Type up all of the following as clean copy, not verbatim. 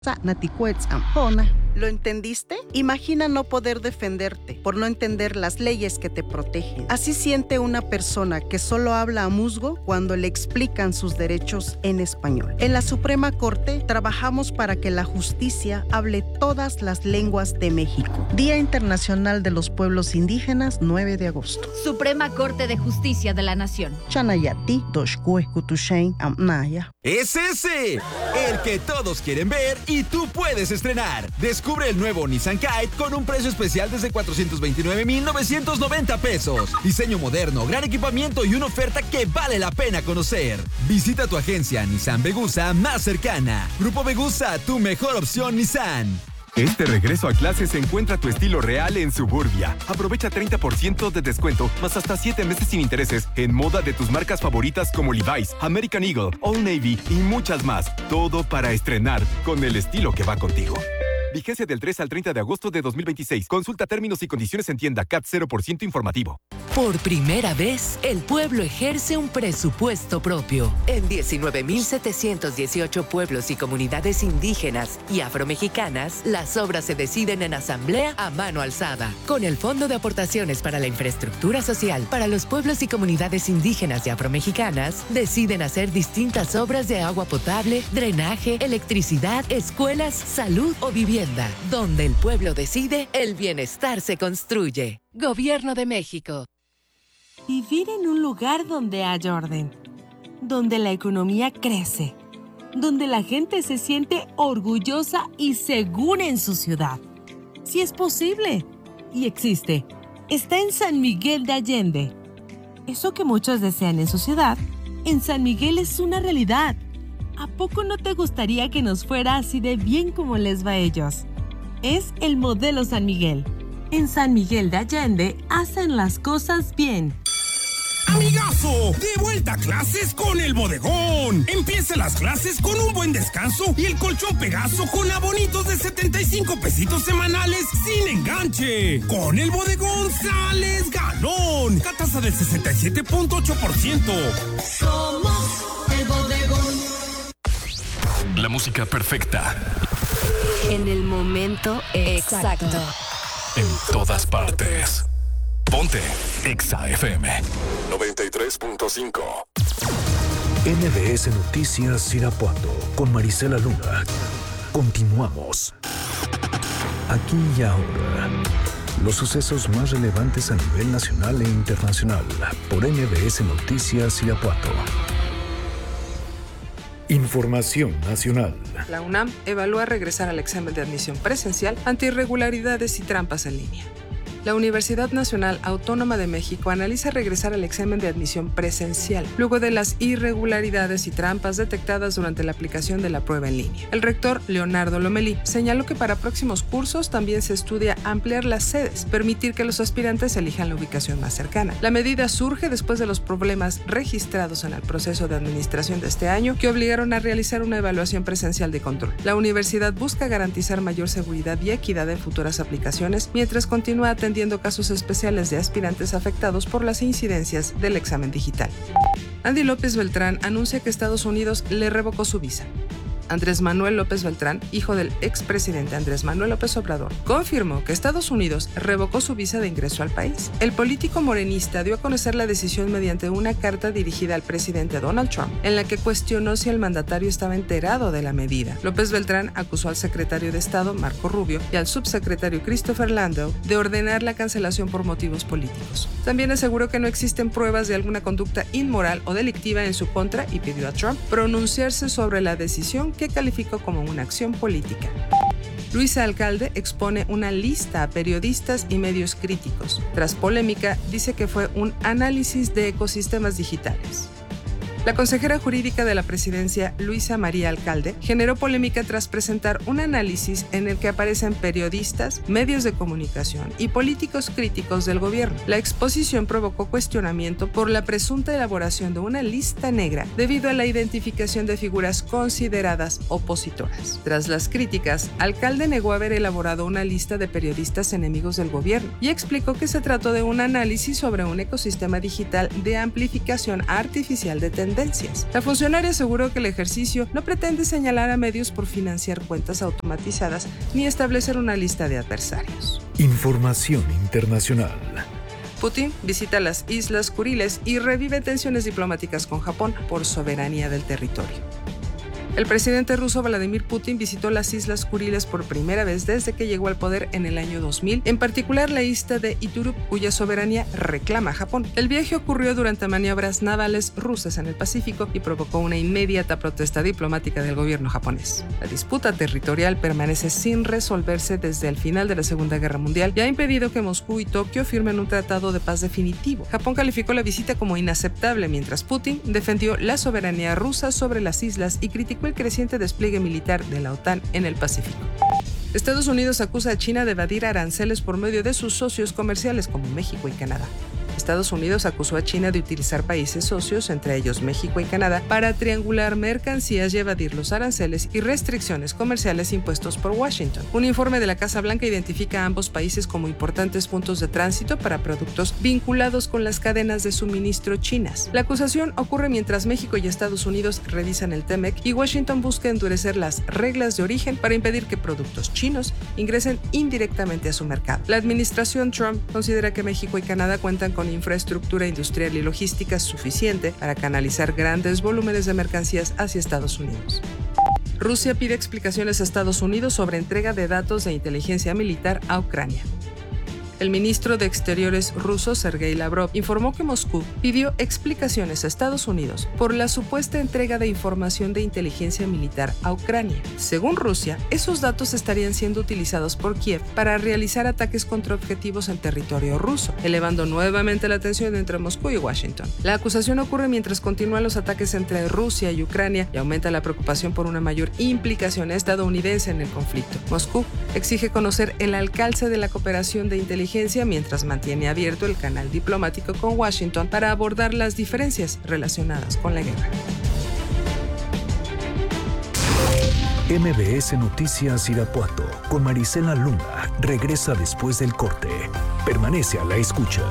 ¿Lo entendiste? Imagina no poder defenderte por no entender las leyes que te protegen. Así siente una persona que solo habla a musgo cuando le explican sus derechos en español. En la Suprema Corte trabajamos para que la justicia hable todas las lenguas de México. Día Internacional de los Pueblos Indígenas, 9 de agosto. Suprema Corte de Justicia de la Nación. Chanayati, Doshkueskutushain, Amnaya. ¡Es ese! El que todos quieren ver y tú puedes estrenar. Descubre el nuevo Nissan Kite con un precio especial desde 429,990 pesos. Diseño moderno, gran equipamiento y una oferta que vale la pena conocer. Visita tu agencia Nissan Vegusa más cercana. Grupo Vegusa, tu mejor opción Nissan. Este regreso a clases encuentra tu estilo real en Suburbia. Aprovecha 30% de descuento, más hasta 7 meses sin intereses en moda de tus marcas favoritas como Levi's, American Eagle, Old Navy y muchas más. Todo para estrenar con el estilo que va contigo. Vigencia del 3 al 30 de agosto de 2026. Consulta términos y condiciones en tienda. CAT 0% informativo. Por primera vez, el pueblo ejerce un presupuesto propio. En 19,718 pueblos y comunidades indígenas y afromexicanas, las obras se deciden en asamblea a mano alzada. Con el Fondo de Aportaciones para la Infraestructura Social para los pueblos y comunidades indígenas y afromexicanas, deciden hacer distintas obras de agua potable, drenaje, electricidad, escuelas, salud o vivienda. Donde el pueblo decide, el bienestar se construye. Gobierno de México. Vivir en un lugar donde haya orden, donde la economía crece, donde la gente se siente orgullosa y segura en su ciudad. Sí es posible y existe. Está en San Miguel de Allende. Eso que muchos desean en su ciudad, en San Miguel es una realidad. ¿A poco no te gustaría que nos fuera así de bien como les va a ellos? Es el modelo San Miguel. En San Miguel de Allende hacen las cosas bien. ¡Amigazo! ¡De vuelta a clases con el Bodegón! Empieza las clases con un buen descanso y el colchón Pegaso con abonitos de 75 pesitos semanales sin enganche. Con el Bodegón sales ganón. Catasa del 67.8%. Somos el Bodegón. La música perfecta. En el momento exacto. En todas partes. Ponte Exa FM 93.5. NBS Noticias Irapuato con Marisela Luna. Continuamos. Aquí y ahora. Los sucesos más relevantes a nivel nacional e internacional por NBS Noticias Irapuato. Información nacional. La UNAM evalúa regresar al examen de admisión presencial ante irregularidades y trampas en línea. La Universidad Nacional Autónoma de México analiza regresar al examen de admisión presencial, luego de las irregularidades y trampas detectadas durante la aplicación de la prueba en línea. El rector, Leonardo Lomelí, señaló que para próximos cursos también se estudia ampliar las sedes, permitir que los aspirantes elijan la ubicación más cercana. La medida surge después de los problemas registrados en el proceso de administración de este año, que obligaron a realizar una evaluación presencial de control. La universidad busca garantizar mayor seguridad y equidad en futuras aplicaciones, mientras continúa atendiendo casos especiales de aspirantes afectados por las incidencias del examen digital. Andy López Beltrán anuncia que Estados Unidos le revocó su visa. Andrés Manuel López Beltrán, hijo del expresidente Andrés Manuel López Obrador, confirmó que Estados Unidos revocó su visa de ingreso al país. El político morenista dio a conocer la decisión mediante una carta dirigida al presidente Donald Trump, en la que cuestionó si el mandatario estaba enterado de la medida. López Beltrán acusó al secretario de Estado, Marco Rubio, y al subsecretario Christopher Landau de ordenar la cancelación por motivos políticos. También aseguró que no existen pruebas de alguna conducta inmoral o delictiva en su contra y pidió a Trump pronunciarse sobre la decisión que calificó como una acción política. Luisa Alcalde expone una lista a periodistas y medios críticos. Tras polémica, dice que fue un análisis de ecosistemas digitales. La consejera jurídica de la presidencia, Luisa María Alcalde, generó polémica tras presentar un análisis en el que aparecen periodistas, medios de comunicación y políticos críticos del gobierno. La exposición provocó cuestionamiento por la presunta elaboración de una lista negra debido a la identificación de figuras consideradas opositoras. Tras las críticas, Alcalde negó haber elaborado una lista de periodistas enemigos del gobierno y explicó que se trató de un análisis sobre un ecosistema digital de amplificación artificial de tendencias. dependencias. La funcionaria aseguró que el ejercicio no pretende señalar a medios por financiar cuentas automatizadas ni establecer una lista de adversarios. Información internacional. Putin visita las Islas Kuriles y revive tensiones diplomáticas con Japón por soberanía del territorio. El presidente ruso Vladimir Putin visitó las Islas Kuriles por primera vez desde que llegó al poder en el año 2000, en particular la isla de Iturup, cuya soberanía reclama Japón. El viaje ocurrió durante maniobras navales rusas en el Pacífico y provocó una inmediata protesta diplomática del gobierno japonés. La disputa territorial permanece sin resolverse desde el final de la Segunda Guerra Mundial y ha impedido que Moscú y Tokio firmen un tratado de paz definitivo. Japón calificó la visita como inaceptable, mientras Putin defendió la soberanía rusa sobre las islas y criticó el creciente despliegue militar de la OTAN en el Pacífico. Estados Unidos acusa a China de evadir aranceles por medio de sus socios comerciales como México y Canadá. Estados Unidos acusó a China de utilizar países socios, entre ellos México y Canadá, para triangular mercancías y evadir los aranceles y restricciones comerciales impuestos por Washington. Un informe de la Casa Blanca identifica a ambos países como importantes puntos de tránsito para productos vinculados con las cadenas de suministro chinas. La acusación ocurre mientras México y Estados Unidos revisan el TEMEC y Washington busca endurecer las reglas de origen para impedir que productos chinos ingresen indirectamente a su mercado. La administración Trump considera que México y Canadá cuentan con infraestructura industrial y logística suficiente para canalizar grandes volúmenes de mercancías hacia Estados Unidos. Rusia pide explicaciones a Estados Unidos sobre entrega de datos de inteligencia militar a Ucrania. El ministro de Exteriores ruso, Sergei Lavrov, informó que Moscú pidió explicaciones a Estados Unidos por la supuesta entrega de información de inteligencia militar a Ucrania. Según Rusia, esos datos estarían siendo utilizados por Kiev para realizar ataques contra objetivos en territorio ruso, elevando nuevamente la tensión entre Moscú y Washington. La acusación ocurre mientras continúan los ataques entre Rusia y Ucrania y aumenta la preocupación por una mayor implicación estadounidense en el conflicto. Moscú exige conocer el alcance de la cooperación de inteligencia mientras mantiene abierto el canal diplomático con Washington para abordar las diferencias relacionadas con la guerra. MBS Noticias Irapuato con Marisela Luna regresa después del corte. Permanece a la escucha.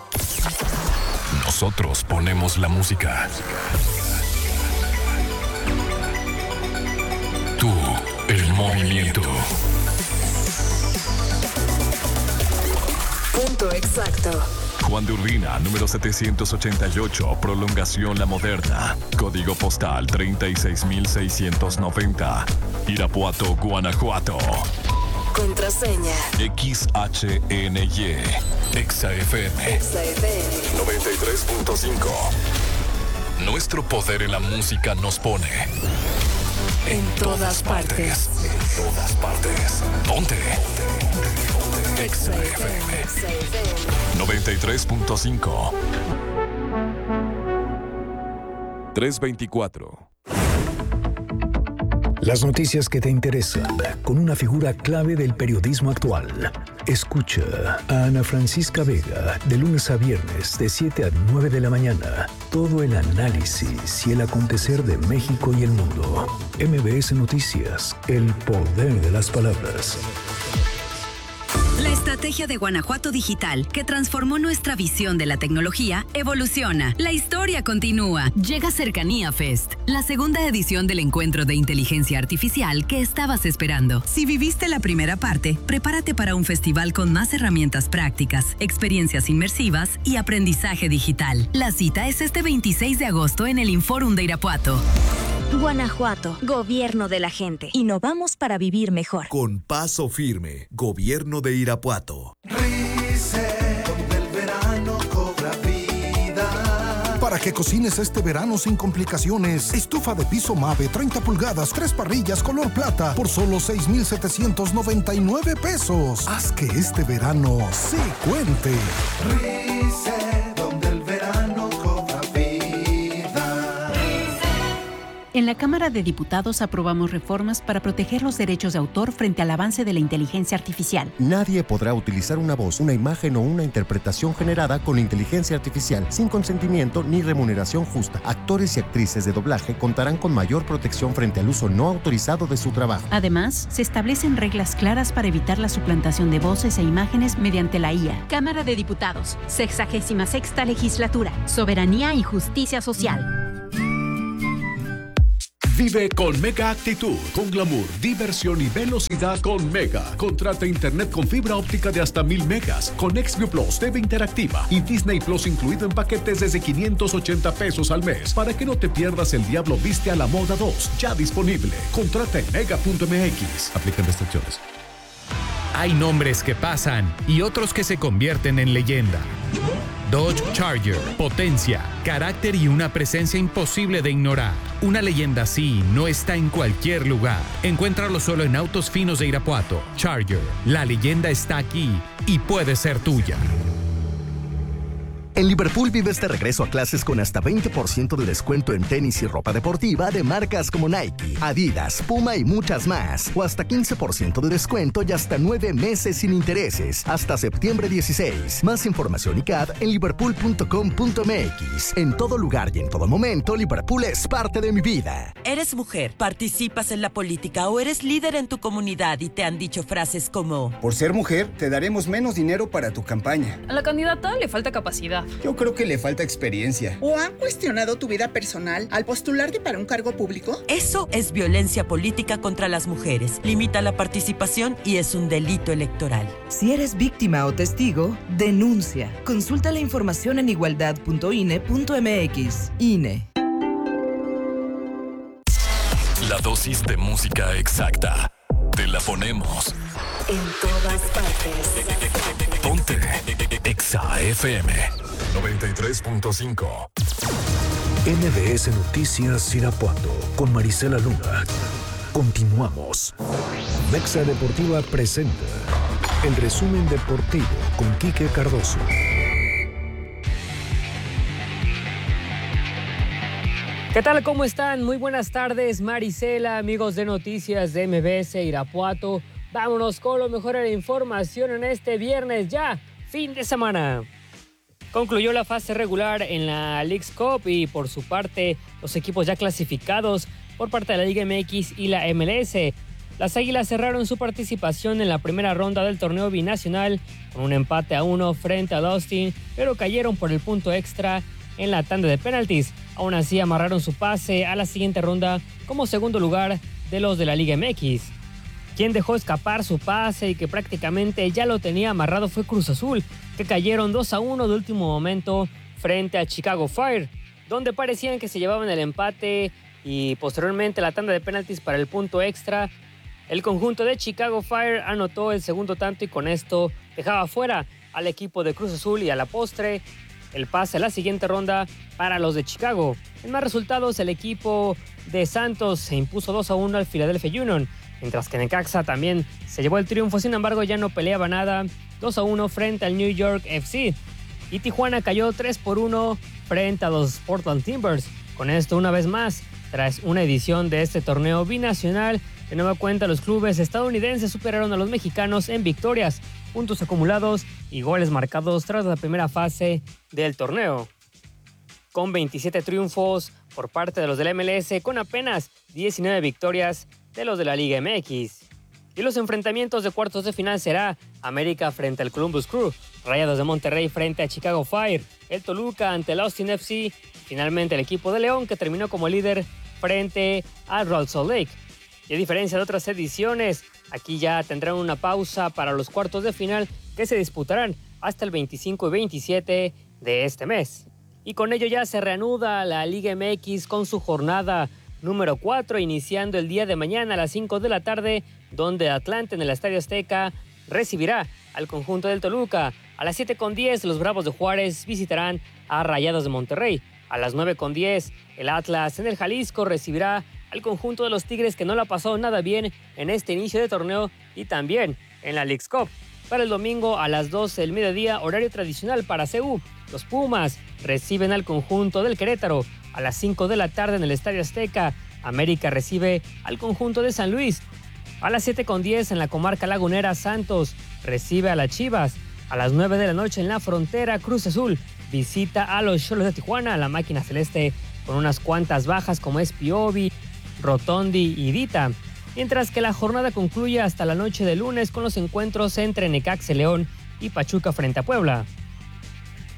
Nosotros ponemos la música. Tú, el movimiento. Punto exacto. Juan de Urbina, número 788, Prolongación La Moderna. Código postal 36690. Irapuato, Guanajuato. Contraseña. XHNY. EXA-FM. 93.5. Nuestro poder en la música nos pone En todas partes. En todas partes. Ponte. EXA-FM 93.5. 324. Las noticias que te interesan, con una figura clave del periodismo actual. Escucha a Ana Francisca Vega de lunes a viernes de 7 a 9 de la mañana. Todo el análisis y el acontecer de México y el mundo. MBS Noticias, el poder de las palabras. La estrategia de Guanajuato Digital, que transformó nuestra visión de la tecnología, evoluciona. La historia continúa. Llega Cercanía Fest, la segunda edición del encuentro de inteligencia artificial que estabas esperando. Si viviste la primera parte, prepárate para un festival con más herramientas prácticas, experiencias inmersivas y aprendizaje digital. La cita es este 26 de agosto en el Inforum de Irapuato. Guanajuato, gobierno de la gente. Innovamos para vivir mejor. Con paso firme, gobierno de Irapuato. Rice, donde el verano cobra vida. Para que cocines este verano sin complicaciones, estufa de piso Mave 30 pulgadas, 3 parrillas color plata por solo 6,799 pesos. Haz que este verano se cuente. Rice, donde el verano cobra vida. En la Cámara de Diputados aprobamos reformas para proteger los derechos de autor frente al avance de la inteligencia artificial. Nadie podrá utilizar una voz, una imagen o una interpretación generada con inteligencia artificial sin consentimiento ni remuneración justa. Actores y actrices de doblaje contarán con mayor protección frente al uso no autorizado de su trabajo. Además, se establecen reglas claras para evitar la suplantación de voces e imágenes mediante la IA. Cámara de Diputados, 66ª Legislatura, Soberanía y Justicia Social. Vive con Mega Actitud, con glamour, diversión y velocidad con Mega. Contrata internet con fibra óptica de hasta 1000 megas, con XView Plus, TV interactiva y Disney Plus incluido en paquetes desde 580 pesos al mes, para que no te pierdas El Diablo Viste a la Moda 2, ya disponible. Contrata en mega.mx. Aplican restricciones. Hay nombres que pasan y otros que se convierten en leyenda. Dodge Charger, potencia, carácter y una presencia imposible de ignorar. Una leyenda así no está en cualquier lugar. Encuéntralo solo en Autos Finos de Irapuato. Charger, la leyenda está aquí y puede ser tuya. En Liverpool vives de regreso a clases con hasta 20% de descuento en tenis y ropa deportiva de marcas como Nike, Adidas, Puma y muchas más. O hasta 15% de descuento y hasta 9 meses sin intereses. Hasta septiembre 16. Más información y CAD en liverpool.com.mx. En todo lugar y en todo momento, Liverpool es parte de mi vida. ¿Eres mujer, participas en la política o eres líder en tu comunidad y te han dicho frases como: por ser mujer, te daremos menos dinero para tu campaña? A la candidata le falta capacidad. Yo creo que le falta experiencia. ¿O han cuestionado tu vida personal al postularte para un cargo público? Eso es violencia política contra las mujeres. Limita la participación y es un delito electoral. Si eres víctima o testigo, denuncia. Consulta la información en igualdad.ine.mx. INE. La dosis de música exacta. Te la ponemos. En todas partes. Ponte Exa FM 93.5. MBS Noticias Irapuato con Marisela Luna. Continuamos. Mexa Deportiva presenta el resumen deportivo con Quique Cardoso. ¿Qué tal? ¿Cómo están? Muy buenas tardes, Marisela, amigos de Noticias de MBS Irapuato. Vámonos con lo mejor de la información en este viernes ya, fin de semana. Concluyó la fase regular en la Leagues Cup y por su parte los equipos ya clasificados por parte de la Liga MX y la MLS. Las Águilas cerraron su participación en la primera ronda del torneo binacional con un empate a 1 frente a Austin, pero cayeron por el punto extra en la tanda de penaltis. Aún así amarraron su pase a la siguiente ronda como segundo lugar de los de la Liga MX. Quien dejó escapar su pase y que prácticamente ya lo tenía amarrado fue Cruz Azul, que cayeron 2-1 de último momento frente a Chicago Fire, donde parecían que se llevaban el empate y posteriormente la tanda de penaltis para el punto extra. El conjunto de Chicago Fire anotó el segundo tanto y con esto dejaba fuera al equipo de Cruz Azul y a la postre el pase a la siguiente ronda para los de Chicago. En más resultados, el equipo de Santos se impuso 2-1 al Philadelphia Union, mientras que Necaxa también se llevó el triunfo, sin embargo ya no peleaba nada, 2-1 frente al New York FC. Y Tijuana cayó 3-1 frente a los Portland Timbers. Con esto, una vez más, tras una edición de este torneo binacional, de nueva cuenta los clubes estadounidenses superaron a los mexicanos en victorias, puntos acumulados y goles marcados tras la primera fase del torneo. Con 27 triunfos por parte de los del MLS, con apenas 19 victorias de los de la Liga MX. Y los enfrentamientos de cuartos de final será América frente al Columbus Crew, Rayados de Monterrey frente a Chicago Fire, el Toluca ante el Austin FC, finalmente el equipo de León que terminó como líder frente al Real Salt Lake. Y a diferencia de otras ediciones, aquí ya tendrán una pausa para los cuartos de final que se disputarán hasta el 25 y 27 de este mes. Y con ello ya se reanuda la Liga MX con su jornada número 4, iniciando el día de mañana a las 5 de la tarde, donde Atlante en el Estadio Azteca recibirá al conjunto del Toluca. A las 7:10 los Bravos de Juárez visitarán a Rayados de Monterrey. A las 9:10 el Atlas en el Jalisco recibirá al conjunto de los Tigres, que no la pasó nada bien en este inicio de torneo y también en la Leagues Cup. Para el domingo a las 12 del mediodía, horario tradicional para CU, los Pumas reciben al conjunto del Querétaro. A las 5 de la tarde en el Estadio Azteca, América recibe al conjunto de San Luis. A las 7:10 en la comarca lagunera, Santos recibe a las Chivas. A las 9 de la noche en la frontera, Cruz Azul visita a los Xolos de Tijuana, la máquina celeste con unas cuantas bajas como es Piovi, Rotondi y Dita. Mientras que la jornada concluye hasta la noche de lunes con los encuentros entre Necaxa León y Pachuca frente a Puebla.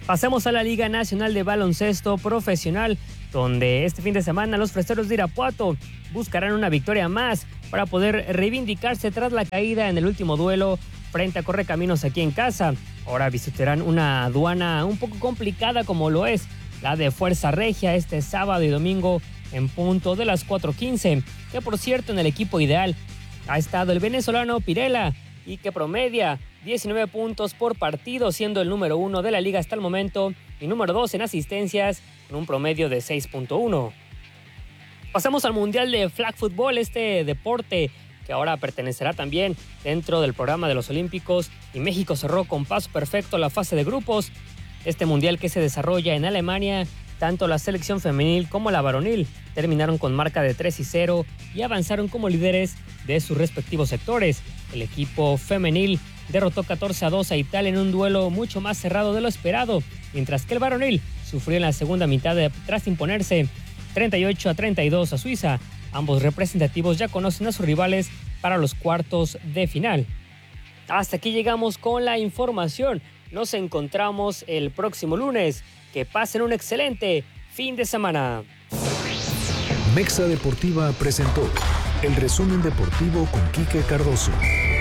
Pasemos a la Liga Nacional de Baloncesto Profesional, donde este fin de semana los Freseros de Irapuato buscarán una victoria más para poder reivindicarse tras la caída en el último duelo frente a Correcaminos aquí en casa. Ahora visitarán una aduana un poco complicada como lo es la de Fuerza Regia este sábado y domingo en punto de las 4:15, que por cierto en el equipo ideal ha estado el venezolano Pirela y que promedia 19 puntos por partido, siendo el número 1 de la liga hasta el momento y número 2 en asistencias con un promedio de 6.1. Pasamos al Mundial de Flag Football, este deporte que ahora pertenecerá también dentro del programa de los Olímpicos, y México cerró con paso perfecto la fase de grupos. Este mundial que se desarrolla en Alemania, tanto la selección femenil como la varonil terminaron con marca de 3-0 y avanzaron como líderes de sus respectivos sectores. El equipo femenil derrotó 14-2 a Italia en un duelo mucho más cerrado de lo esperado, mientras que el varonil sufrió en la segunda mitad tras imponerse 38-32 a Suiza. Ambos representativos ya conocen a sus rivales para los cuartos de final. Hasta aquí llegamos con la información. Nos encontramos el próximo lunes. Que pasen un excelente fin de semana. Mexa Deportiva presentó el resumen deportivo con Quique Cardoso.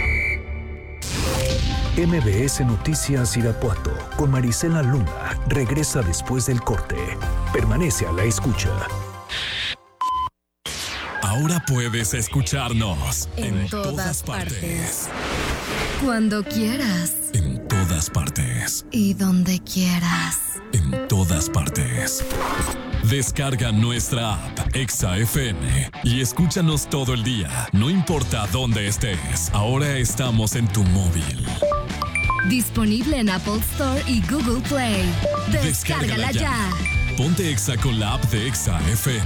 MBS Noticias Irapuato con Marisela Luna regresa después del corte. Permanece a la escucha. Ahora puedes escucharnos en todas partes. Cuando quieras. En todas partes. Y donde quieras. En todas partes. Descarga nuestra app Exa FM y escúchanos todo el día, no importa dónde estés. Ahora estamos en tu móvil. Disponible en Apple Store y Google Play. Descárgala ya. Ponte Exa con la app de Exa FM.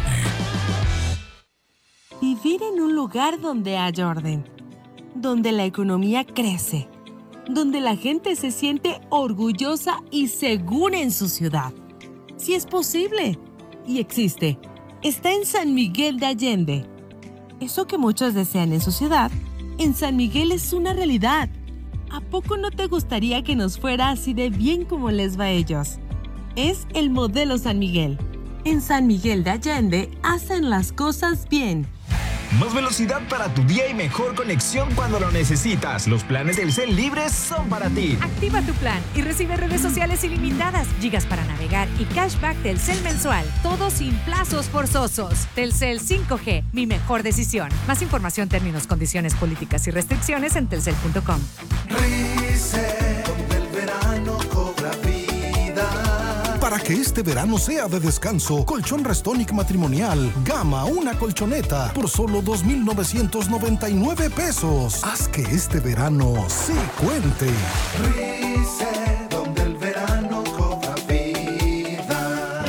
Vivir en un lugar donde hay orden, donde la economía crece, donde la gente se siente orgullosa y segura en su ciudad. Sí es posible y existe. Está en San Miguel de Allende. Eso que muchos desean en su ciudad, en San Miguel es una realidad. ¿A poco no te gustaría que nos fuera así de bien como les va a ellos? Es el modelo San Miguel. En San Miguel de Allende hacen las cosas bien. Más velocidad para tu día y mejor conexión cuando lo necesitas. Los planes Telcel libres son para ti. Activa tu plan y recibe redes sociales ilimitadas, gigas para navegar y cashback Telcel mensual. Todo sin plazos forzosos. Telcel 5G, mi mejor decisión. Más información, términos, condiciones, políticas y restricciones en telcel.com. Reset, donde el verano cobra vida. Para que este verano sea de descanso, Colchón Restonic Matrimonial Gama, una colchoneta por solo 2,999 pesos. Haz que este verano sí cuente. Reset, donde el verano cobra vida.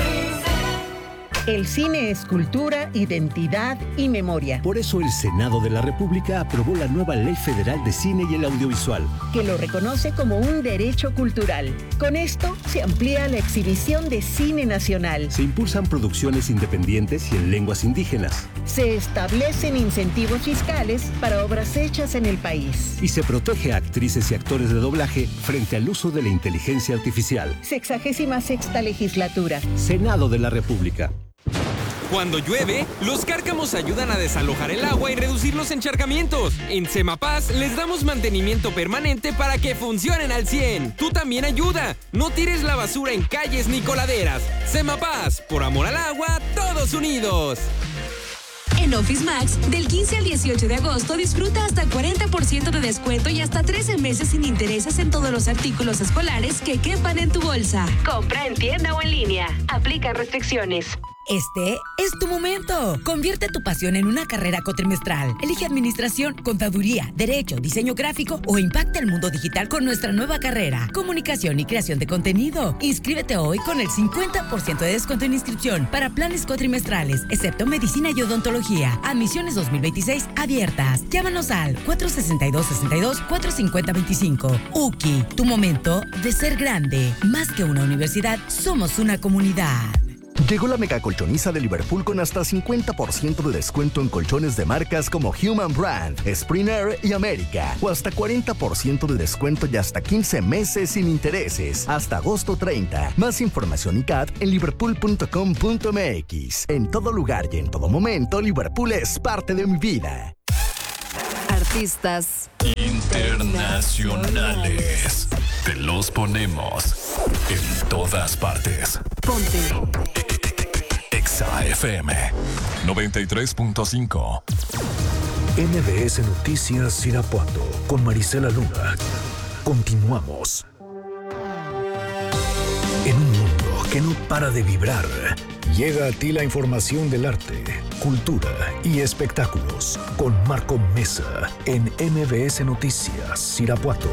El cine es cultura, identidad y memoria. Por eso el Senado de la República aprobó la nueva Ley Federal de Cine y el Audiovisual, que lo reconoce como un derecho cultural. Con esto se amplía la exhibición de cine nacional. Se impulsan producciones independientes y en lenguas indígenas. Se establecen incentivos fiscales para obras hechas en el país. Y se protege a actrices y actores de doblaje frente al uso de la inteligencia artificial. 66ª legislatura. Senado de la República. Cuando llueve, los cárcamos ayudan a desalojar el agua y reducir los encharcamientos. En Semapaz les damos mantenimiento permanente para que funcionen al 100. Tú también ayuda. No tires la basura en calles ni coladeras. Semapaz, por amor al agua, todos unidos. En Office Max, del 15 al 18 de agosto, disfruta hasta 40% de descuento y hasta 13 meses sin intereses en todos los artículos escolares que quepan en tu bolsa. Compra en tienda o en línea. Aplica restricciones. Este es tu momento. Convierte tu pasión en una carrera cuatrimestral. Elige administración, contaduría, derecho, diseño gráfico o impacta el mundo digital con nuestra nueva carrera, comunicación y creación de contenido. Inscríbete hoy con el 50% de descuento en inscripción para planes cuatrimestrales, excepto medicina y odontología. Admisiones 2026 abiertas. Llámanos al 462-62-450-25. UKI, tu momento de ser grande. Más que una universidad, somos una comunidad. Llegó la mega colchoniza de Liverpool con hasta 50% de descuento en colchones de marcas como Human Brand, Spring Air y América. O hasta 40% de descuento y hasta 15 meses sin intereses. Hasta agosto 30. Más información y CAT en liverpool.com.mx. En todo lugar y en todo momento, Liverpool es parte de mi vida. Artistas internacionales. Te los ponemos en todas partes. Ponte Exa FM 93.5. MBS Noticias Irapuato con Marisela Luna. Continuamos. En un mundo que no para de vibrar, llega a ti la información del arte, cultura y espectáculos con Marco Mesa en MBS Noticias Irapuato.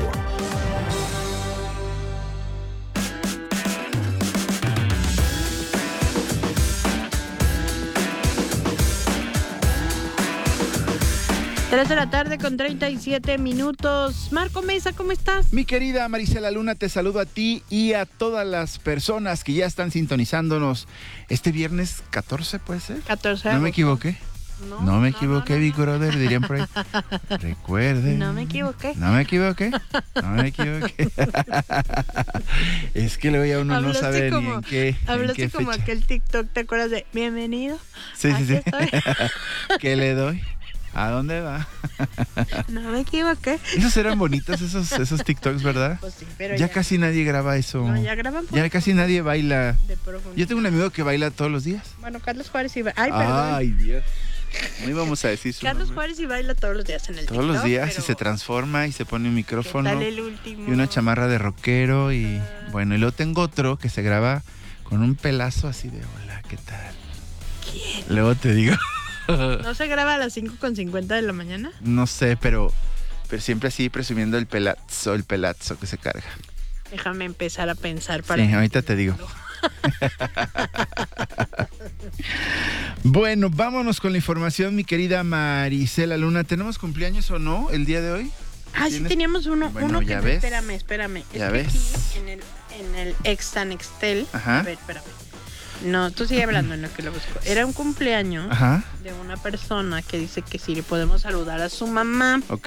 Tres de la tarde con 37 minutos. Marco Mesa, ¿cómo estás? Mi querida Marisela Luna, te saludo a ti y a todas las personas que ya están sintonizándonos este viernes 14, ¿puede ser? 14. ¿No me equivoqué? No me equivoqué, Big Brother, dirían por ahí. Recuerde. No me equivoqué. No me equivoqué. Es que luego ya uno no sabe ni en qué. Hablaste como aquel TikTok, ¿te acuerdas de bienvenido? Sí. ¿Qué le doy? ¿A dónde va? No me equivoqué. Esos eran bonitos, esos TikToks, ¿verdad? Pues sí, pero ya casi nadie graba eso. No, ya graban. Ya casi nadie baila. De profundidad. Yo tengo un amigo que baila todos los días. Bueno, Carlos Juárez y Ay, perdón. Ay, Dios. No íbamos a decir su Carlos nombre. Juárez y baila todos los días en el Todos TikTok, los días pero... y se transforma y se pone un micrófono. ¿Qué tal el último? Y una chamarra de rockero y bueno, y luego tengo otro que se graba con un pelazo así de hola, ¿qué tal? ¿Quién? Luego te digo. ¿No se graba a las 5:50 de la mañana? No sé, pero siempre así presumiendo el pelazo que se carga. Déjame empezar a pensar para... Sí, ahorita te digo. Bueno, vámonos con la información, mi querida Marisela Luna. ¿Tenemos cumpleaños o no el día de hoy? Ah, sí teníamos uno. Bueno, uno ya que... ves. Espérame. Ya es ves. Que aquí en el Extra Nextel... Ajá. A ver, espérame. No, tú sigue hablando en lo que lo busco. Era un cumpleaños de una persona que dice que sí le podemos saludar a su mamá. Ok.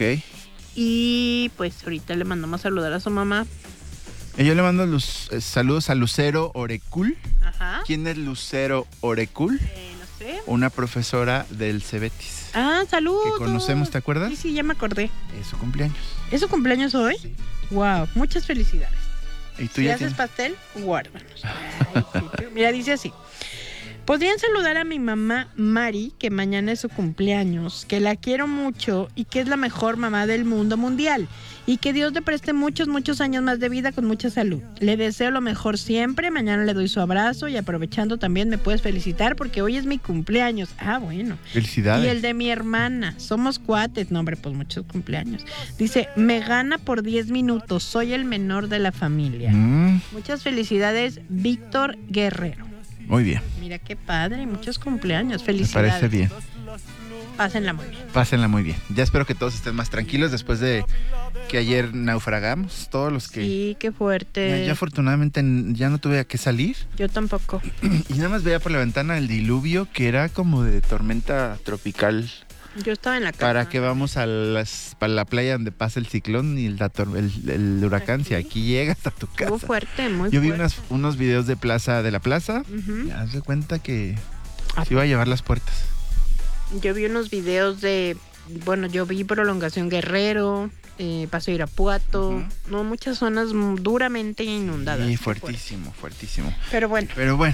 Y pues ahorita le mandamos a saludar a su mamá. Yo le mando los saludos a Lucero Orecul. Ajá. ¿Quién es Lucero Orecul? No sé. Una profesora del Cebetis. Ah, saludos. Que conocemos, ¿te acuerdas? Sí, ya me acordé. Es su cumpleaños. ¿Es su cumpleaños hoy? Sí. Wow, muchas felicidades. ¿Y tú si ya haces tienes? pastel, guárdanos. Mira, dice así. Podrían saludar a mi mamá Mari, que mañana es su cumpleaños, que la quiero mucho y que es la mejor mamá del mundo mundial. Y que Dios le preste muchos, muchos años más de vida con mucha salud. Le deseo lo mejor siempre. Mañana le doy su abrazo y aprovechando también me puedes felicitar porque hoy es mi cumpleaños. Ah, bueno. Felicidades. Y el de mi hermana. Somos cuates. No, hombre, pues muchos cumpleaños. Dice, me gana por 10 minutos. Soy el menor de la familia. Muchas felicidades, Víctor Guerrero. Muy bien. Mira qué padre, muchos cumpleaños. Felicidades. Me parece bien. Pásenla muy bien. Pásenla muy bien. Ya espero que todos estén más tranquilos después de que ayer naufragamos. Todos los que... Sí, qué fuerte. Ya afortunadamente ya no tuve a qué salir. Yo tampoco. Y nada más veía por la ventana el diluvio que era como de tormenta tropical. Yo estaba en la casa. ¿Para qué vamos a la playa donde pasa el ciclón y el huracán? ¿Aquí? Si aquí llegas a tu casa. Estuvo fuerte, muy Yo vi fuerte. unos videos de la plaza. Y haz de cuenta que se iba a llevar las puertas. Yo vi unos videos yo vi Prolongación Guerrero, Paso Irapuato, no, muchas zonas duramente inundadas. Sí, fuertísimo. Pero bueno.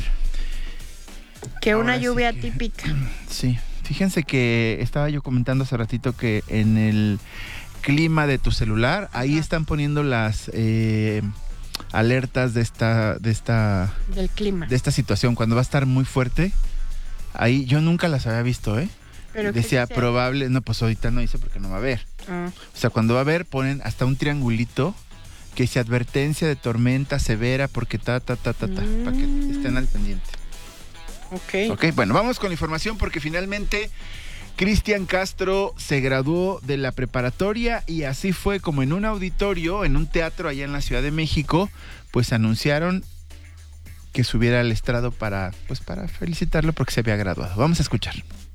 Que una lluvia típica. Sí, fíjense que estaba yo comentando hace ratito que en el clima de tu celular, ahí están poniendo las alertas del clima. De esta situación, cuando va a estar muy fuerte. Ahí yo nunca las había visto, ¿Pero decía probable, no, pues ahorita no dice porque no va a haber. O sea, cuando va a haber ponen hasta un triangulito que dice advertencia de tormenta severa porque para que estén al pendiente. Ok, bueno, vamos con la información porque finalmente Cristian Castro se graduó de la preparatoria y así fue como en un auditorio, en un teatro allá en la Ciudad de México, pues anunciaron que subiera al estrado para felicitarlo porque se había graduado. Vamos a escuchar.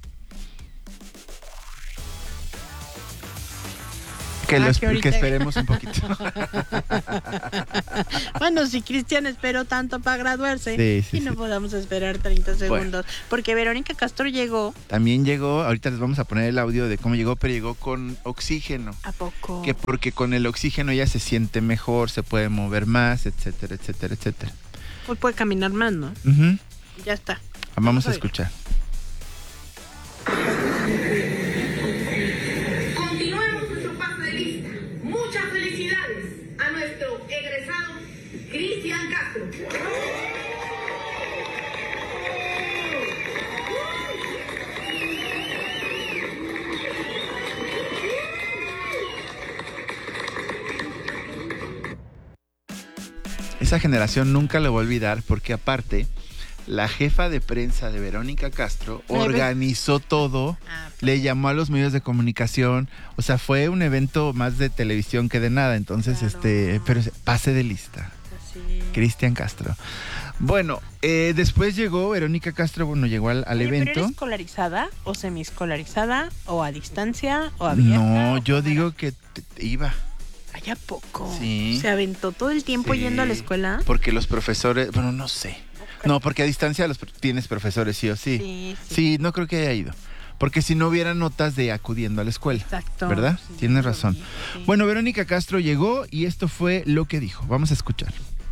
Que esperemos un poquito. Bueno, si Cristian esperó tanto para graduarse y no podamos esperar 30 segundos. Porque Verónica Castro llegó. También llegó, ahorita les vamos a poner el audio de cómo llegó, pero llegó con oxígeno. ¿A poco? Que porque con el oxígeno ella se siente mejor, se puede mover más, etcétera, etcétera, etcétera. Pues puede caminar más, ¿no? Uh-huh. Ya está. Vamos a escuchar. A nuestro egresado Cristian Castro. Esa generación nunca lo voy a olvidar porque aparte la jefa de prensa de Verónica Castro organizó todo, le llamó a los medios de comunicación, o sea, fue un evento más de televisión que de nada, entonces, pero pase de lista. Sí. Cristian Castro. Bueno, después llegó Verónica Castro, llegó al evento. ¿Pero era escolarizada o semiescolarizada o a distancia o abierta? No, yo digo que iba. ¿Ay, a poco? Sí. ¿Se aventó todo el tiempo yendo a la escuela? Porque los profesores, no sé. No, porque a distancia tienes profesores, sí o sí. Sí, no creo que haya ido. Porque si no hubiera notas de acudiendo a la escuela. Exacto. ¿Verdad? Sí, tienes razón. Sí. Bueno, Verónica Castro llegó y esto fue lo que dijo. Vamos a escuchar.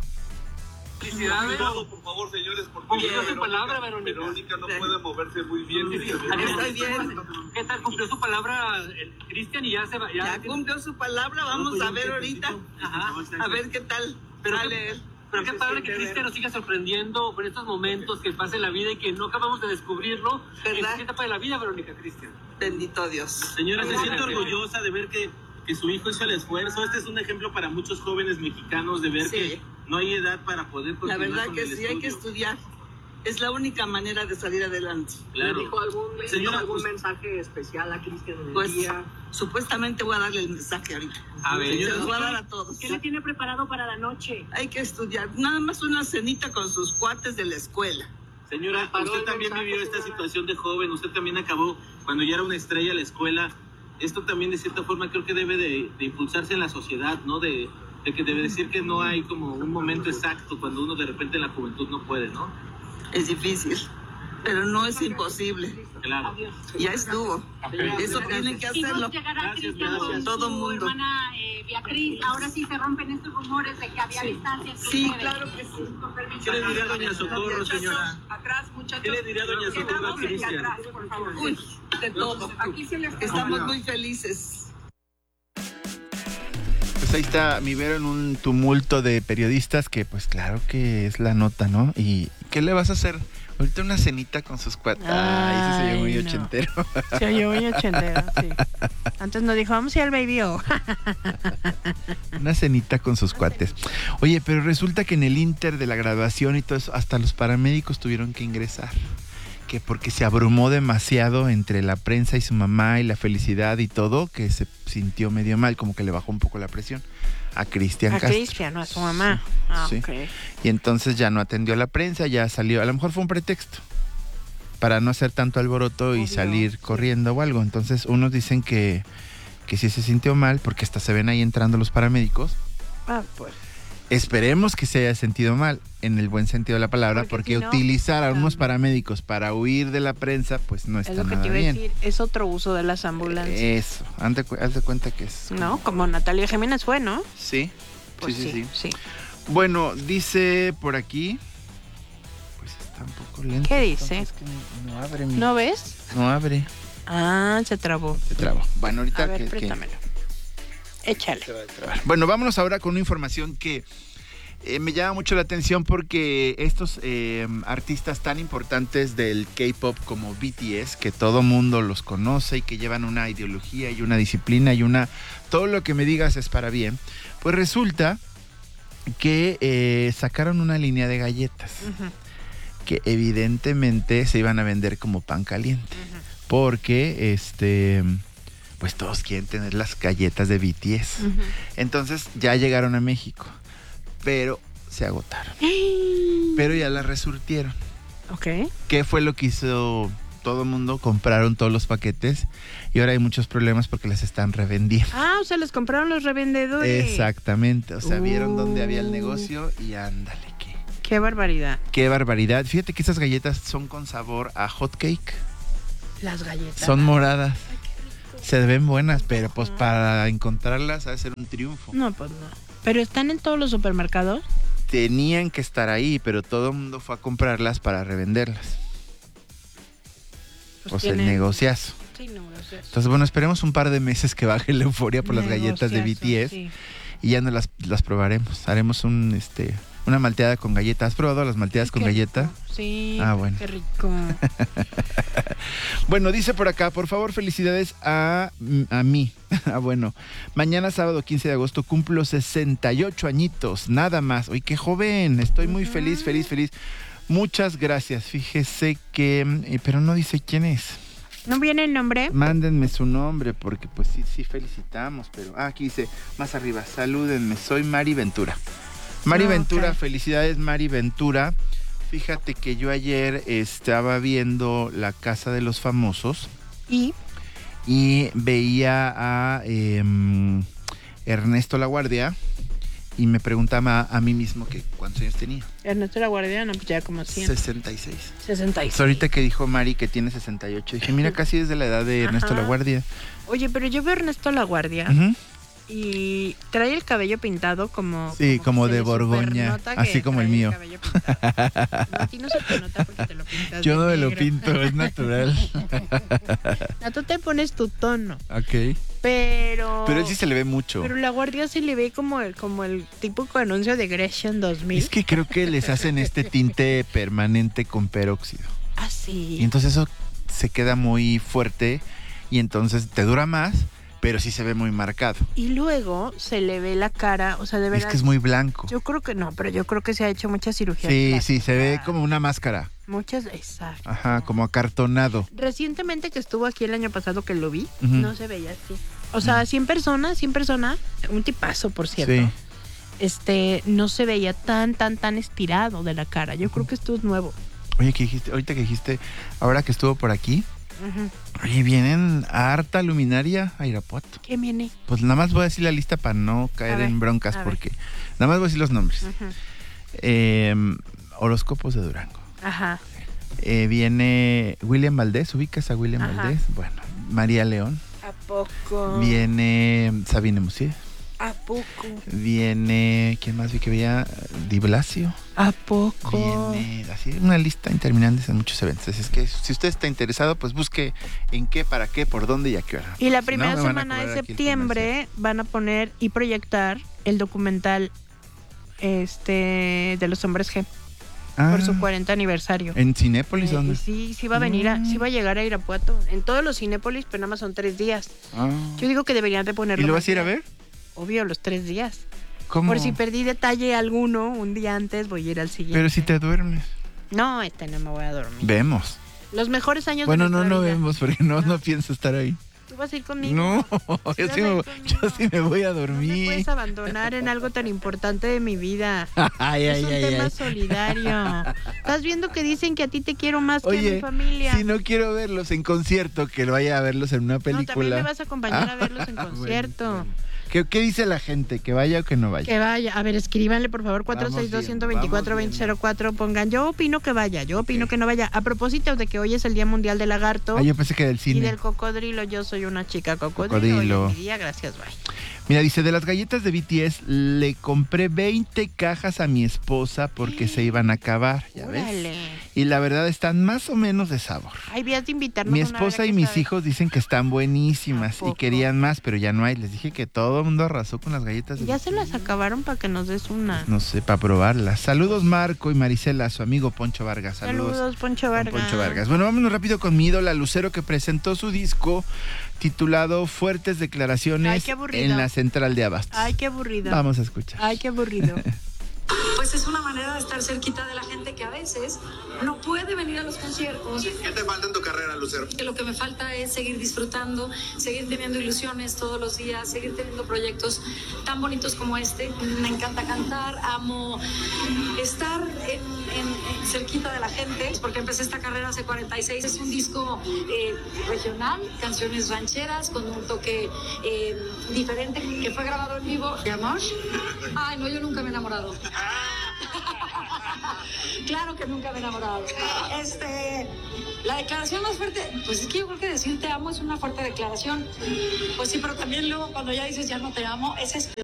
Felicidades. Por favor, señores, porque cumplió su palabra, Verónica. Verónica no puede moverse muy bien. Estoy bien. ¿Qué tal? ¿Cumplió su palabra Cristian y ya se va? Ya cumplió su palabra, vamos a ver ahorita. Ajá. A ver qué tal. Pero qué padre que Cristian nos siga sorprendiendo con estos momentos que pasa en la vida y que no acabamos de descubrirlo. ¿Verdad? ¿En qué etapa de la vida, Verónica, Cristian? Bendito Dios. Señora, ¿se siente orgullosa de ver que su hijo hizo el esfuerzo? Este es un ejemplo para muchos jóvenes mexicanos de ver que no hay edad para poder continuar. La verdad que sí, hay que estudiar. Es la única manera de salir adelante. Claro. ¿Le dijo algún mensaje especial a Cristian en el día? Supuestamente voy a darle el mensaje ahorita. A ver, se los voy a dar a todos. ¿Qué le tiene preparado para la noche? Hay que estudiar. Nada más una cenita con sus cuates de la escuela. Señora, usted también vivió esta situación de joven. Usted también acabó cuando ya era una estrella en la escuela. Esto también de cierta forma creo que debe de impulsarse en la sociedad, ¿no? De que debe decir que no hay como un momento exacto cuando uno de repente en la juventud no puede, ¿no? Es difícil, pero no es imposible. Claro. Ya estuvo. Eso tienen que hacerlo. Gracias. Todo mundo. Hermana Beatriz, ahora sí se rompen estos rumores de que había distancia. Sí, claro que sí. ¿Qué le diría doña Socorro, señora? Atrás, muchachos. ¿Qué le diría doña Socorro a Cristian? Por favor. Uy, de todo. Aquí sí les estamos muy felices. Pues ahí está mi Vero en un tumulto de periodistas que pues claro que es la nota, ¿no? ¿Y qué le vas a hacer? Ahorita una cenita con sus cuates. Eso se oyó muy ochentero. Se oyó muy ochentero, sí. Antes nos dijo, vamos a ir al Baby O. Una cenita con sus cuates. Oye, pero resulta que en el inter de la graduación y todo eso, hasta los paramédicos tuvieron que ingresar. Que porque se abrumó demasiado entre la prensa y su mamá y la felicidad y todo, que se sintió medio mal, como que le bajó un poco la presión a Cristian Castro. A Cristian, no a su mamá. Sí. Okay. Y entonces ya no atendió a la prensa, ya salió. A lo mejor fue un pretexto para no hacer tanto alboroto y salir corriendo o algo. Entonces unos dicen que sí se sintió mal porque hasta se ven ahí entrando los paramédicos. Pues. Esperemos que se haya sentido mal, en el buen sentido de la palabra, porque si no, utilizar a unos paramédicos para huir de la prensa, pues no está nada bien. Es lo que te iba a decir, es otro uso de las ambulancias. Eso, haz de cuenta que es. No, como Natalia Jiménez fue, ¿no? Sí, pues sí. Bueno, dice por aquí, pues está un poco lento. ¿Qué dice? Es que no abre. ¿No ves? No abre. Se trabó. Bueno, ahorita a ver, préstamelo. Échale. Bueno, vámonos ahora con una información que me llama mucho la atención porque estos artistas tan importantes del K-pop como BTS, que todo mundo los conoce y que llevan una ideología y una disciplina y todo lo que me digas es para bien, pues resulta que sacaron una línea de galletas que evidentemente se iban a vender como pan caliente, porque pues todos quieren tener las galletas de BTS. Entonces ya llegaron a México, pero se agotaron. pero ya la resurtieron. Ok. ¿Qué fue lo que hizo todo el mundo? Compraron todos los paquetes y ahora hay muchos problemas porque les están revendiendo. Ah, o sea, les compraron los revendedores. Exactamente, o sea, vieron dónde había el negocio y ándale. Qué barbaridad. Qué barbaridad. Fíjate que esas galletas son con sabor a hot cake. Las galletas. Son moradas. Se ven buenas, pero pues para encontrarlas ha de ser un triunfo. No, pues no. ¿Pero están en todos los supermercados? Tenían que estar ahí, pero todo el mundo fue a comprarlas para revenderlas. Pues el negociazo. Sí, negociazo. Entonces, bueno, esperemos un par de meses que baje la euforia por las galletas de BTS. Sí. Y ya no las probaremos. Haremos una malteada con galleta. ¿Has probado las malteadas con galleta? Sí, bueno. Qué rico. Bueno, dice por acá, por favor, felicidades a mí. Bueno, mañana sábado 15 de agosto cumplo 68 añitos, nada más. Uy, qué joven, estoy muy feliz. Muchas gracias. Fíjese que, pero no dice quién es. ¿No viene el nombre? Mándenme su nombre, porque pues sí felicitamos, pero... aquí dice, más arriba, salúdenme, soy Mari Ventura. Mari Ventura, okay. Felicidades Mari Ventura. Fíjate que yo ayer estaba viendo La Casa de los Famosos. Y veía a Ernesto Laguardia y me preguntaba a mí mismo que cuántos años tenía. Ernesto Laguardia, no, pues ya como 100. 66. 66. Ahorita que dijo Mari que tiene 68, dije, mira, casi es de la edad de Ernesto Laguardia. Oye, pero yo veo a Ernesto Laguardia y trae el cabello pintado como... Sí, como de Borgoña, así como el mío. No, a ti no se te nota porque te lo pintas. Yo no me lo pinto, es natural. No, tú te pones tu tono. Ok. Pero él sí se le ve mucho. Pero Laguardia se le ve como el típico anuncio de Gresham 2000. Es que creo que les hacen este tinte permanente con peróxido. Ah, sí. Y entonces eso se queda muy fuerte y entonces te dura más, pero sí se ve muy marcado. Y luego se le ve la cara, o sea, de verdad. Es que es muy blanco. Yo creo que no, pero yo creo que se ha hecho mucha cirugía. Sí, se ve como una máscara. Muchas, exacto. Ajá, como acartonado. Recientemente que estuvo aquí el año pasado que lo vi, no se veía así. O sea, 100 personas, un tipazo, por cierto. Sí. No se veía tan estirado de la cara. Yo creo que esto es nuevo. Oye, ahorita que dijiste, ahora que estuvo por aquí, oye, vienen a harta luminaria a Irapuato. ¿Qué viene? Pues nada más voy a decir la lista para no caer en broncas, porque nada más voy a decir los nombres. Horóscopos de Durango. Ajá. Viene William Valdés, ¿ubicas a William Valdés? Bueno, María León. ¿A poco? Viene Sabine Musier. ¿A poco? Viene, ¿quién más vi que veía? Di Blasio. ¿A poco? Viene, así, una lista interminable de muchos eventos. Así es que si usted está interesado, pues busque en qué, para qué, por dónde y a qué hora. Y la primera semana de septiembre van a poner y proyectar el documental de los hombres G. Por su 40 aniversario. ¿En Cinépolis dónde? Sí va a venir, sí va a llegar a Irapuato. En todos los Cinépolis, pero nada más son 3 días. Yo digo que deberían de ponerlo. ¿Y lo vas a ir a ver? Obvio, los 3 días. ¿Cómo? Por si perdí detalle alguno, un día antes voy a ir al siguiente. Pero si te duermes. No, no me voy a dormir. Vemos. Los mejores años de nuestra vida. No vemos, porque no pienso estar ahí. ¿Tú vas a ir conmigo? No, yo sí me voy a dormir. No me puedes abandonar en algo tan importante de mi vida. Es un tema solidario. Estás viendo que dicen que a ti te quiero más que a mi familia. Si no quiero verlos en concierto, que vaya a verlos en una película. No, también me vas a acompañar a verlos en concierto. Bueno. ¿Qué dice la gente? ¿Que vaya o que no vaya? Que vaya. A ver, escríbanle, por favor, 462-124-2004. Pongan, yo opino que vaya, yo opino que no vaya. A propósito de que hoy es el Día Mundial del Lagarto. Yo pensé que del cine. Y del cocodrilo. Yo soy una chica cocodrilo. Hoy es mi día, gracias, bye. Mira, dice, de las galletas de BTS le compré 20 cajas a mi esposa porque se iban a acabar, ¿ya ves? Y la verdad están más o menos de sabor. Ay, vías de invitarnos. Mi esposa y mis hijos dicen que están buenísimas y querían más, pero ya no hay. Les dije que todo el mundo arrasó con las galletas de Ya BTS. se las acabaron para que nos des una. No sé, para probarlas. Saludos Marco y Marisela, su amigo Poncho Vargas. Saludos Poncho Vargas. Poncho Vargas. Bueno, vámonos rápido con mi ídola Lucero, que presentó su disco titulado Fuertes Declaraciones en la Central de Abastos. Ay, qué aburrido. Vamos a escuchar. Ay, qué aburrido. pues es una manera de estar cerquita de la gente que a veces no puede venir a los conciertos. ¿Qué te falta en tu carrera, Lucero? Que lo que me falta es seguir disfrutando, seguir teniendo ilusiones todos los días, seguir teniendo proyectos tan bonitos como este. Me encanta cantar, amo estar cerquita de la gente, porque empecé esta carrera hace 46. Es un disco regional, canciones rancheras con un toque diferente, que fue grabado en vivo. ¿De amor? Ay, no, yo nunca me he enamorado. Claro que nunca me he enamorado. La declaración más fuerte, pues es que yo creo que decir te amo es una fuerte declaración. Pues sí, pero también luego cuando ya dices ya no te amo, ese es...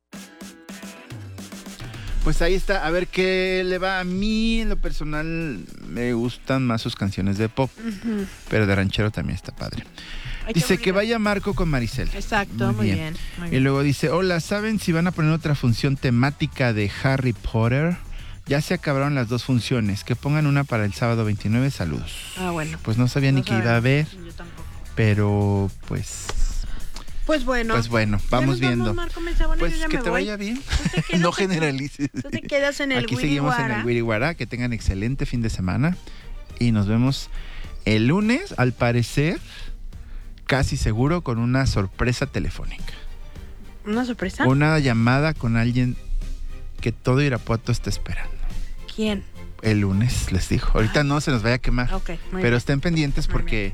Pues ahí está, a ver qué le va. A mí en lo personal me gustan más sus canciones de pop, pero de ranchero también está padre. Dice que vaya Marco con Maricela. Exacto, muy bien. Y luego dice, hola, ¿saben si van a poner otra función temática de Harry Potter? Ya se acabaron las 2 funciones, que pongan una para el sábado 29, saludos. Ah, bueno. Pues no sabía ni que iba a haber, pero Pues bueno, vamos viendo. Marco, pues que te vaya bien. No generalices. Tú te quedas en el Aquí seguimos en el Wiriwara. Que tengan excelente fin de semana. Y nos vemos el lunes, al parecer, casi seguro, con una sorpresa telefónica. ¿Una sorpresa? Una llamada con alguien que todo Irapuato está esperando. ¿Quién? El lunes, les digo. Ahorita no se nos vaya a quemar. Okay, pero bien. Estén pendientes porque...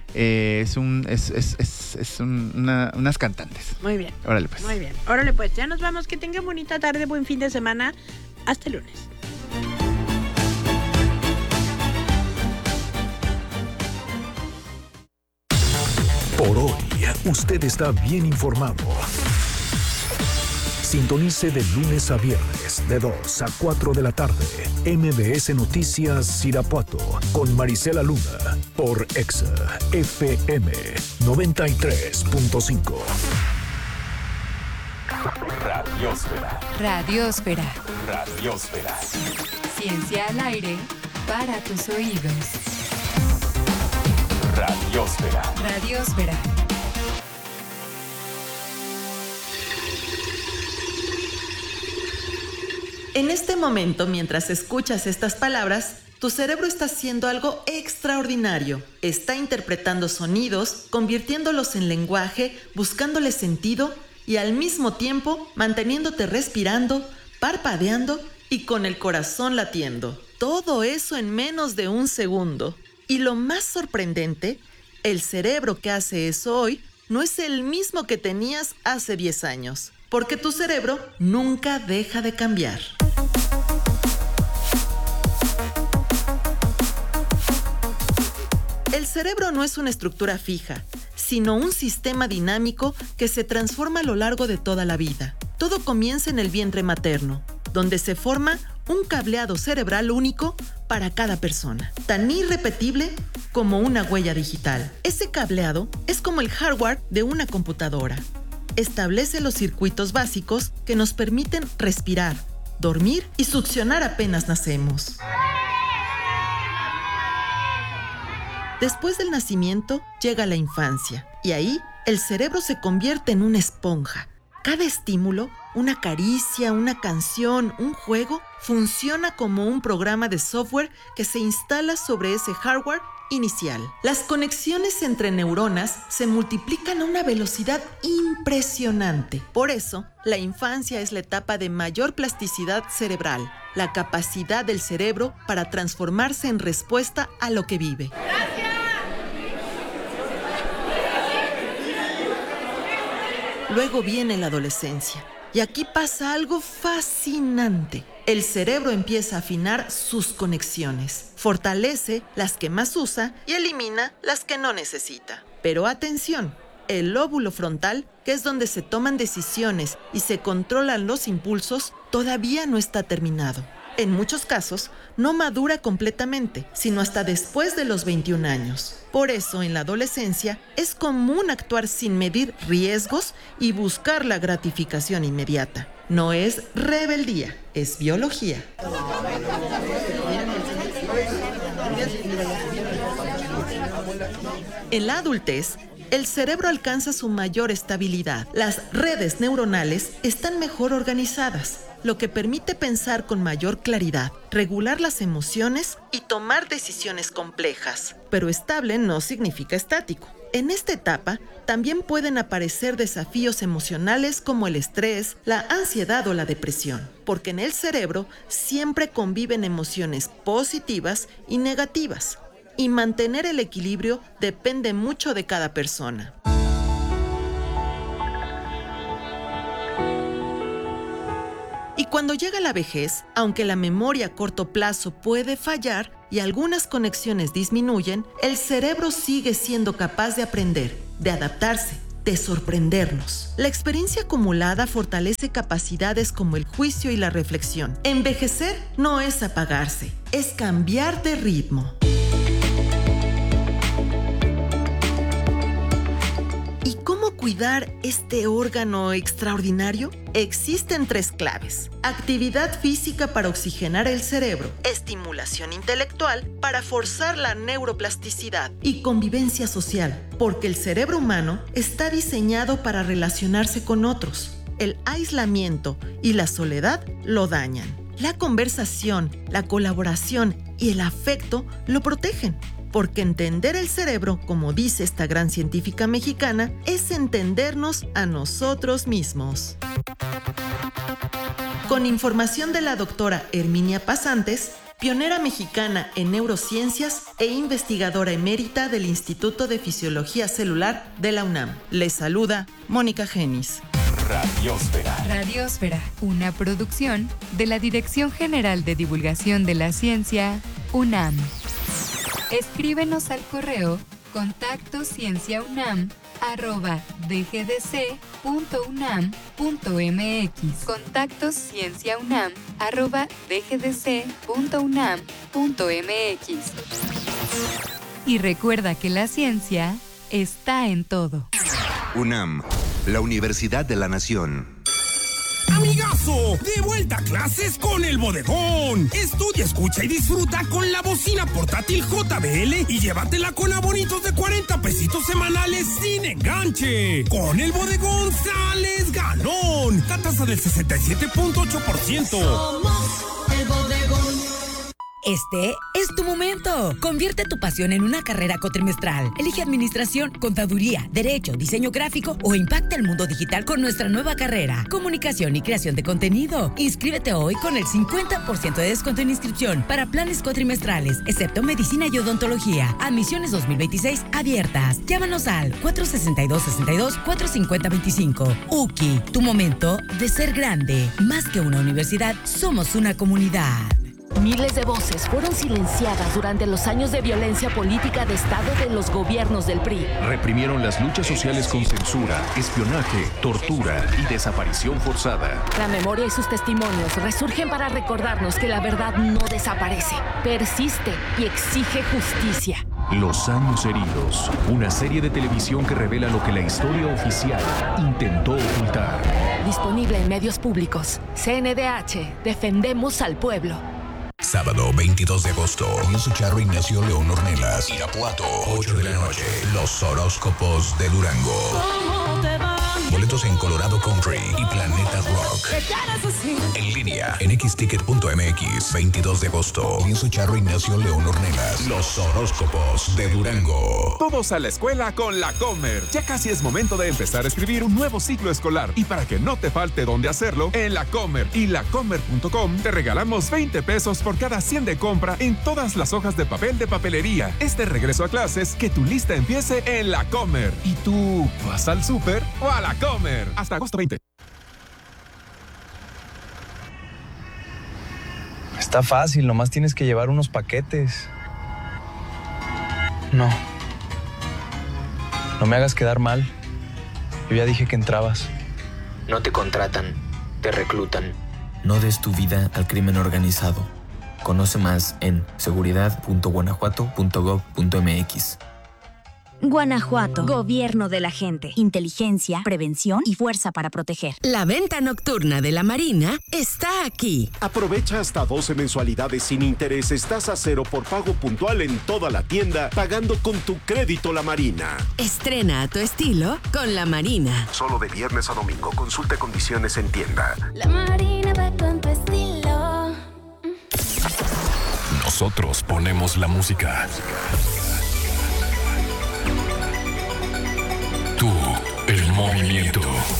unas cantantes. Muy bien. Órale pues. Muy bien. Órale pues. Ya nos vamos. Que tengan bonita tarde, buen fin de semana. Hasta el lunes. Por hoy, usted está bien informado. Sintonice de lunes a viernes, de 2 a 4 de la tarde, MBS Noticias Irapuato, con Marisela Luna, por Exa FM 93.5. Radiósfera. Radiósfera. Radiósfera. Ciencia al aire para tus oídos. Radiósfera. Radiósfera. En este momento, mientras escuchas estas palabras, tu cerebro está haciendo algo extraordinario. Está interpretando sonidos, convirtiéndolos en lenguaje, buscándole sentido y al mismo tiempo manteniéndote respirando, parpadeando y con el corazón latiendo. Todo eso en menos de un segundo. Y lo más sorprendente, el cerebro que hace eso hoy no es el mismo que tenías hace 10 años. Porque tu cerebro nunca deja de cambiar. El cerebro no es una estructura fija, sino un sistema dinámico que se transforma a lo largo de toda la vida. Todo comienza en el vientre materno, donde se forma un cableado cerebral único para cada persona, tan irrepetible como una huella digital. Ese cableado es como el hardware de una computadora. Establece los circuitos básicos que nos permiten respirar, dormir y succionar apenas nacemos. Después del nacimiento llega la infancia y ahí el cerebro se convierte en una esponja. Cada estímulo, una caricia, una canción, un juego, funciona como un programa de software que se instala sobre ese hardware inicial. Las conexiones entre neuronas se multiplican a una velocidad impresionante. Por eso, la infancia es la etapa de mayor plasticidad cerebral, la capacidad del cerebro para transformarse en respuesta a lo que vive. Luego viene la adolescencia. Y aquí pasa algo fascinante. El cerebro empieza a afinar sus conexiones, fortalece las que más usa y elimina las que no necesita. Pero atención, el lóbulo frontal, que es donde se toman decisiones y se controlan los impulsos, todavía no está terminado. En muchos casos, no madura completamente, sino hasta después de los 21 años. Por eso, en la adolescencia, es común actuar sin medir riesgos y buscar la gratificación inmediata. No es rebeldía, es biología. En la adultez, el cerebro alcanza su mayor estabilidad. Las redes neuronales están mejor organizadas. lo que permite pensar con mayor claridad, regular las emociones y tomar decisiones complejas. Pero estable no significa estático. En esta etapa también pueden aparecer desafíos emocionales como el estrés, la ansiedad o la depresión, porque en el cerebro siempre conviven emociones positivas y negativas, y mantener el equilibrio depende mucho de cada persona. Y cuando llega la vejez, aunque la memoria a corto plazo puede fallar y algunas conexiones disminuyen, el cerebro sigue siendo capaz de aprender, de adaptarse, de sorprendernos. La experiencia acumulada fortalece capacidades como el juicio y la reflexión. Envejecer no es apagarse, es cambiar de ritmo. ¿Y cómo cuidar este órgano extraordinario? Existen 3 claves: actividad física para oxigenar el cerebro, estimulación intelectual para forzar la neuroplasticidad y convivencia social, porque el cerebro humano está diseñado para relacionarse con otros. El aislamiento y la soledad lo dañan. La conversación, la colaboración y el afecto lo protegen. Porque entender el cerebro, como dice esta gran científica mexicana, es entendernos a nosotros mismos. Con información de la doctora Herminia Pasantes, pionera mexicana en neurociencias e investigadora emérita del Instituto de Fisiología Celular de la UNAM. Les saluda Mónica Genis. Radiósfera. Radiósfera, una producción de la Dirección General de Divulgación de la Ciencia, UNAM. Escríbenos al correo contactocienciaunam@dgdc.unam.mx. contactocienciaunam@dgdc.unam.mx. Y recuerda que la ciencia está en todo. UNAM, la Universidad de la Nación. ¡Amigazo! ¡De vuelta a clases con el bodegón! Estudia, escucha y disfruta con la bocina portátil JBL y llévatela con abonitos de 40 pesitos semanales sin enganche. Con el bodegón sales ganón. La tasa del 67.8%. Somos el bodegón. Este es tu momento. Convierte tu pasión en una carrera cuatrimestral. Elige administración, contaduría, derecho, diseño gráfico o impacta el mundo digital con nuestra nueva carrera. Comunicación y creación de contenido. Inscríbete hoy con el 50% de descuento en inscripción para planes cuatrimestrales, excepto medicina y odontología. Admisiones 2026 abiertas. Llámanos al 462-62-450-25. UKI, tu momento de ser grande. Más que una universidad, somos una comunidad. Miles de voces fueron silenciadas durante los años de violencia política de Estado de los gobiernos del PRI. Reprimieron las luchas sociales con censura, espionaje, tortura y desaparición forzada. La memoria y sus testimonios resurgen para recordarnos que la verdad no desaparece, persiste y exige justicia. Los años heridos, una serie de televisión que revela lo que la historia oficial intentó ocultar. Disponible en medios públicos. CNDH, defendemos al pueblo. Sábado 22 de agosto, Comienzo Charro Ignacio León Ornelas, Irapuato, 8 de la noche. Los horóscopos de Durango. ¿Cómo te va? Boletos en Colorado Country y Planeta Rock. En línea, en xticket.mx. 22 de agosto, Comienzo Charro Ignacio León Ornelas. Los horóscopos de Durango. Todos a la escuela con la Comer. Ya casi es momento de empezar a escribir un nuevo ciclo escolar. Y para que no te falte dónde hacerlo, en la Comer y lacomer.com te regalamos 20 pesos por cada 100 de compra en todas las hojas de papel de papelería. Este regreso a clases, que tu lista empiece en la Comer. ¿Y tú vas al súper o a la Comer? Hasta agosto 20. Está fácil, nomás tienes que llevar unos paquetes. No me hagas quedar mal. Yo ya dije que entrabas. No te contratan, te reclutan. No des tu vida al crimen organizado. Conoce más en seguridad.guanajuato.gov.mx. Guanajuato, gobierno de la gente, inteligencia, prevención y fuerza para proteger. La venta nocturna de la Marina está aquí. Aprovecha hasta 12 mensualidades sin intereses, tasa cero por pago puntual en toda la tienda, pagando con tu crédito La Marina. Estrena a tu estilo con La Marina. Solo de viernes a domingo. Consulte condiciones en tienda. La Marina va contigo. Nosotros ponemos la música. Tú, el movimiento.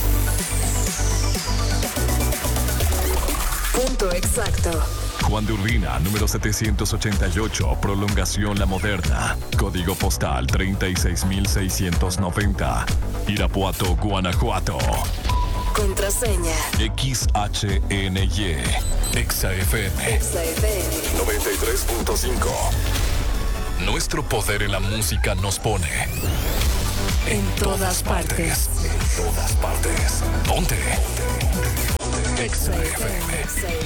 Punto exacto. Juan de Urbina, número 788, prolongación La Moderna. Código postal 36690. Irapuato, Guanajuato. Contraseña. XHNY. EXA-FM. 93.5. Nuestro poder en la música nos pone en todas partes. En todas partes. Ponte. EXA-FM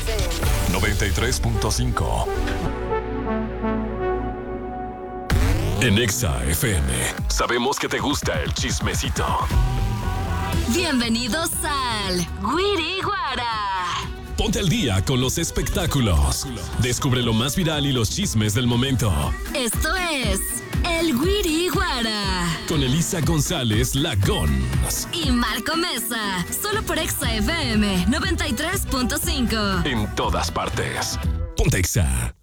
93.5. En EXA-FM sabemos que te gusta el chismecito. Bienvenidos al Guiriguara. Ponte al día con los espectáculos. Descubre lo más viral y los chismes del momento. Esto es el Guiriguara. Con Elisa González Lagons. Y Marco Mesa. Solo por EXA FM 93.5. En todas partes. Ponte EXA.